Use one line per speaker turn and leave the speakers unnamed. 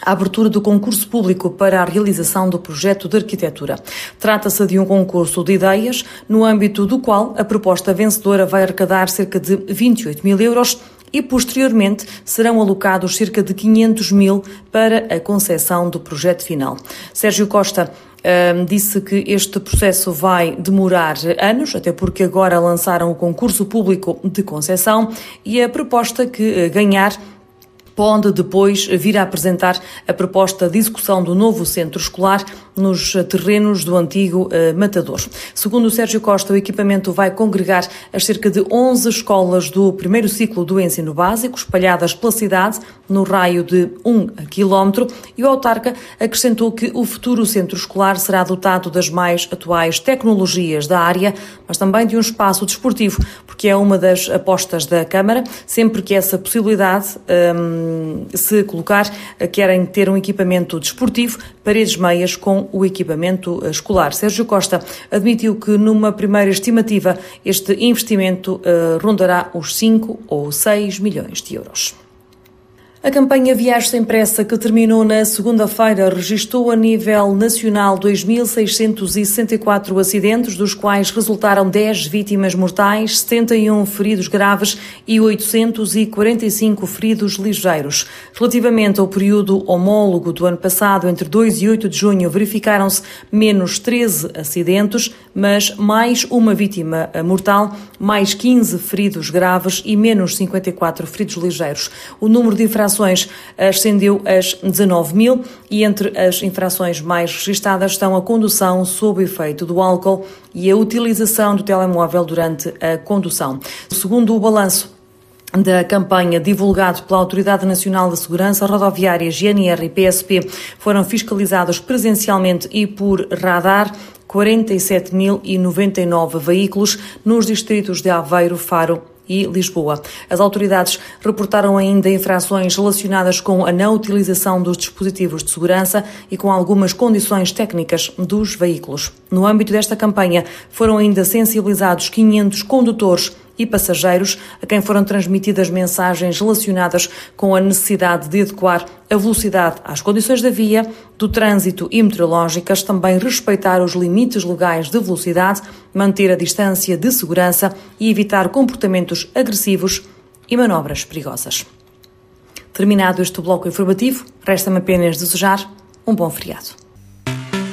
a abertura do concurso público para a realização do projeto de arquitetura. Trata-se de um concurso de ideias, no âmbito do qual a proposta vencedora vai arrecadar cerca de 28 mil euros e, posteriormente, serão alocados cerca de 500 mil para a concepção do projeto final. Sérgio Costa disse que este processo vai demorar anos, até porque agora lançaram o concurso público de concessão e a proposta que ganhar pode depois vir a apresentar a proposta de execução do novo centro escolar nos terrenos do antigo Matador. Segundo o Sérgio Costa, o equipamento vai congregar as cerca de 11 escolas do primeiro ciclo do ensino básico, espalhadas pela cidade, no raio de 1 quilómetro, e o autarca acrescentou que o futuro centro escolar será dotado das mais atuais tecnologias da área, mas também de um espaço desportivo, porque é uma das apostas da Câmara, sempre que essa possibilidade se colocar, querem ter um equipamento desportivo, paredes meias com o equipamento escolar. Sérgio Costa admitiu que numa primeira estimativa este investimento rondará os 5 ou 6 milhões de euros. A campanha Viagem Sem Pressa, que terminou na segunda-feira, registrou a nível nacional 2.664 acidentes, dos quais resultaram 10 vítimas mortais, 71 feridos graves e 845 feridos ligeiros. Relativamente ao período homólogo do ano passado, entre 2 e 8 de junho, verificaram-se menos 13 acidentes, mas mais uma vítima mortal, mais 15 feridos graves e menos 54 feridos ligeiros. O número de infrações ascendeu às 19 mil e entre as infrações mais registadas estão a condução sob efeito do álcool e a utilização do telemóvel durante a condução. Segundo o balanço da campanha divulgado pela Autoridade Nacional de Segurança Rodoviária, GNR e PSP, foram fiscalizados presencialmente e por radar 47.099 veículos nos distritos de Aveiro, Faro e Lisboa. As autoridades reportaram ainda infrações relacionadas com a não utilização dos dispositivos de segurança e com algumas condições técnicas dos veículos. No âmbito desta campanha, foram ainda sensibilizados 500 condutores e passageiros a quem foram transmitidas mensagens relacionadas com a necessidade de adequar a velocidade às condições da via, do trânsito e meteorológicas, também respeitar os limites legais de velocidade, manter a distância de segurança e evitar comportamentos agressivos e manobras perigosas. Terminado este bloco informativo, resta-me apenas desejar um bom feriado.